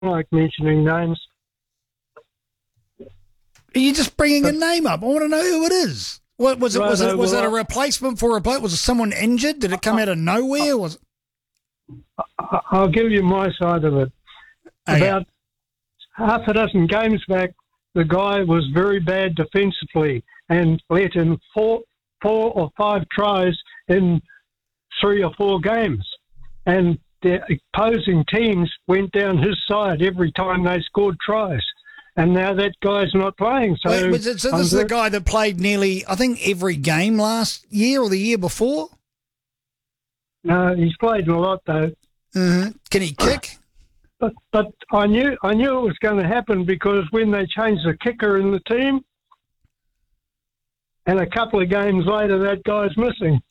like mentioning names. Are you just bringing a name up? I want to know who it is. What was it? Right, Was it a replacement for a bloke? Was someone injured? Did it come out of nowhere? Was it? I'll give you my side of it. Okay. About half a dozen games back, the guy was very bad defensively and let in four or five tries in 3 or 4 games. And the opposing teams went down his side every time they scored tries. And now that guy's not playing. So, Wait, this is the guy that played nearly, I think, every game last year or the year before? No, he's played a lot, though. Mm-hmm. Can he kick? But I knew it was going to happen because when they changed the kicker in the team, and a couple of games later, that guy's missing.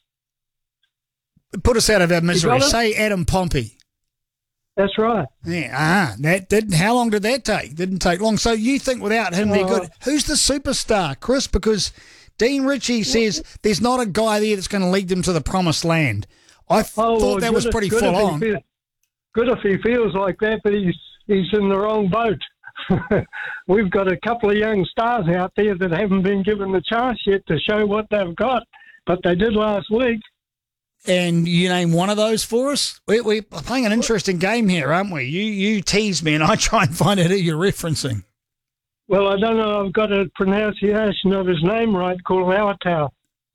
Put us out of our misery. got it? Say Adam Pompey. That's right. Yeah, that didn't. How long did that take? Didn't take long. So you think without him they're good? Who's the superstar, Chris? Because Dean Ritchie says there's not a guy there that's going to lead them to the promised land. I thought that was pretty full on. Good if he feels like that, but he's in the wrong boat. We've got a couple of young stars out there that haven't been given the chance yet to show what they've got, but they did last week. And you name one of those for us? We're playing an interesting game here, aren't we? You tease me and I try and find out who you're referencing. Well, I don't know. I've got a pronunciation of his name right, called Lauatau.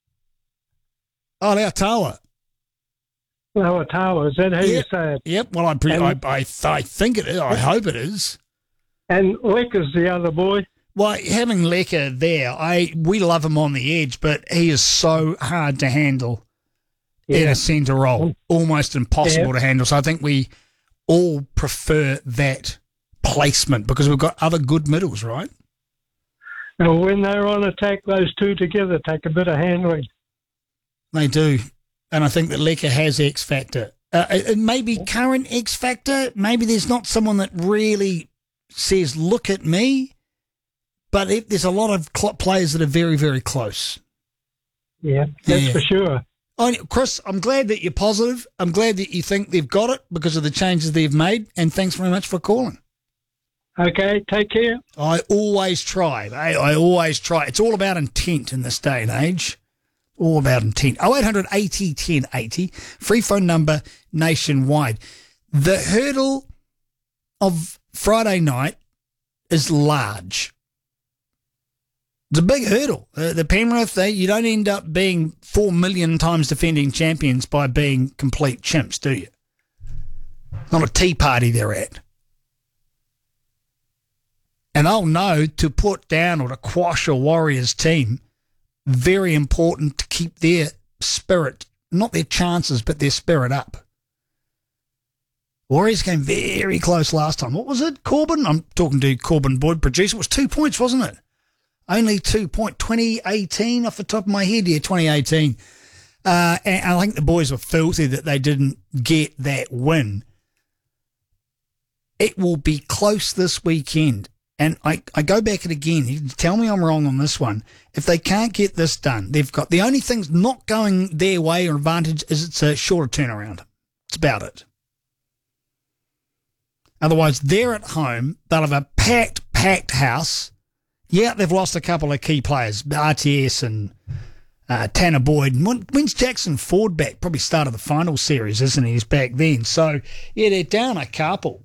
Oh, Lautawa. Lauatau, is that how you say it? Yep, well, I think it is. I hope it is. And Lecker's the other boy. Well, having Lecker there, we love him on the edge, but he is so hard to handle in a centre role, almost impossible to handle. So I think we all prefer that placement because we've got other good middles, right? Now, when they're on attack, those two together take a bit of handling. They do. And I think that Lecker has X factor. Maybe current X factor. Maybe there's not someone that really says, look at me. But there's a lot of players that are very, very close. Yeah, that's for sure. Chris, I'm glad that you're positive. I'm glad that you think they've got it because of the changes they've made. And thanks very much for calling. Okay, take care. I always try. I always try. It's all about intent in this day and age. All about intent. 0800 80 10 80. Free phone number nationwide. The hurdle of Friday night is large. It's a big hurdle. The Penrith, you don't end up being 4 million times defending champions by being complete chimps, do you? Not a tea party they're at. And they'll know to put down or to quash a Warriors team, very important to keep their spirit, not their chances, but their spirit up. Warriors came very close last time. What was it, Corbin? I'm talking to Corbin Boyd, producer. It was 2 points, wasn't it? Only 2 points. 2018 off the top of my head. Yeah, 2018. And I think the boys were filthy that they didn't get that win. It will be close this weekend. And I go back at it again. You can tell me I'm wrong on this one. If they can't get this done, they've got the only thing's not going their way or advantage is it's a shorter turnaround. It's about it. Otherwise, they're at home. They'll have a packed house. Yeah, they've lost a couple of key players, RTS and Tanner Boyd. When's Jackson Ford back? Probably start of the final series, isn't he? He's back then. So, yeah, they're down a couple.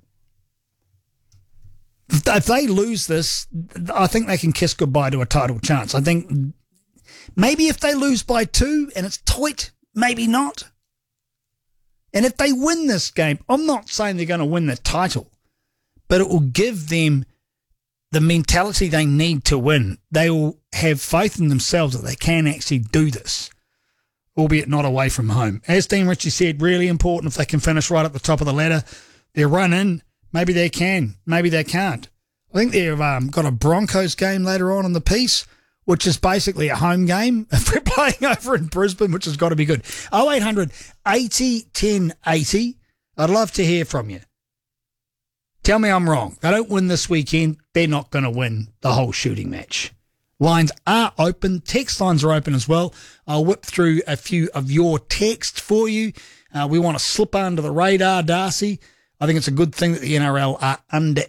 If they lose this, I think they can kiss goodbye to a title chance. I think maybe if they lose by 2 and it's tight, maybe not. And if they win this game, I'm not saying they're going to win the title, but it will give them the mentality they need to win. They will have faith in themselves that they can actually do this, albeit not away from home. As Dean Ritchie said, really important if they can finish right at the top of the ladder. Their run in, maybe they can, maybe they can't. I think they've got a Broncos game later on in the piece, which is basically a home game. If we're playing over in Brisbane, which has got to be good. 0800 80 10 80. I'd love to hear from you. Tell me I'm wrong. They don't win this weekend, they're not going to win the whole shooting match. Lines are open. Text lines are open as well. I'll whip through a few of your texts for you. We want to slip under the radar, Darcy. I think it's a good thing that the NRL are